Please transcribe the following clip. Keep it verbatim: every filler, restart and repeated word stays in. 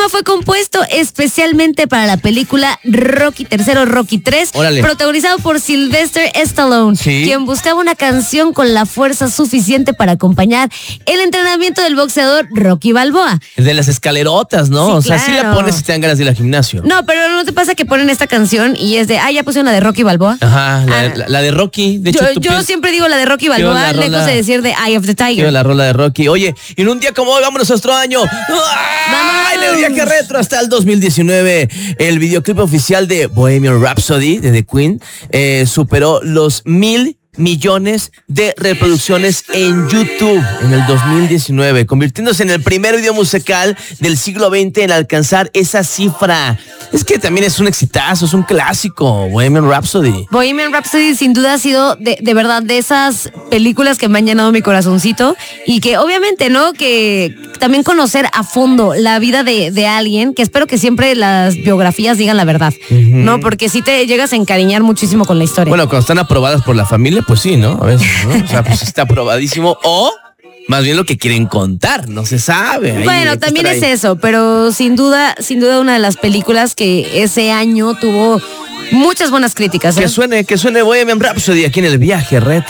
tema fue compuesto especialmente para la película Rocky tercero, Rocky tres, Órale. protagonizado por Sylvester Stallone, Sí. quien buscaba una canción con la fuerza suficiente para acompañar el entrenamiento del boxeador Rocky Balboa. El de las escalerotas, ¿no? Sí, o sea, sí la claro. pones si te dan ganas de ir al gimnasio. No, pero ¿no te pasa que ponen esta canción y es de, ah, ya pusieron la de Rocky Balboa? Ajá, la, Ah. la- la de Rocky. De hecho, Yo, tú yo piensas- siempre digo la de Rocky Quiero Balboa, la lejos rola. de decir de Eye of the Quiero Tiger. la rola de Rocky. Oye, y en un día como hoy, vámonos a nuestro año. ¡Ay, en el viaje retro hasta el dos mil diecinueve! El videoclip oficial de Bohemian Rhapsody de The Queen eh, superó los mil millones de reproducciones en YouTube en el dos mil diecinueve, convirtiéndose en el primer video musical del siglo veinte en alcanzar esa cifra. Es que también es un exitazo, es un clásico, Bohemian Rhapsody. Bohemian Rhapsody sin duda ha sido de, de verdad de esas películas que me han llenado mi corazoncito y que obviamente, ¿no? Que también conocer a fondo la vida de, de alguien, que espero que siempre las biografías digan la verdad, ¿no? Porque sí te llegas a encariñar muchísimo con la historia. Bueno, cuando están aprobadas por la familia, pues sí, ¿no? A veces, ¿no? O sea, pues está aprobadísimo. O más bien lo que quieren contar, no se sabe. Ahí hay Bueno, que también estar es ahí. eso, pero sin duda, sin duda una de las películas que ese año tuvo muchas buenas críticas, ¿eh? Que suene, que suene Bohemian Rhapsody aquí en el viaje retro.